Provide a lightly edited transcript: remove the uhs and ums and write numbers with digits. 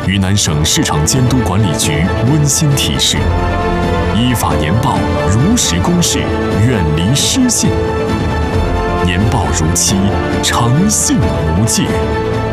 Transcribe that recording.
云南省市场监督管理局温馨提示：依法年报，如实公示，远离失信。年报如期，诚信无界。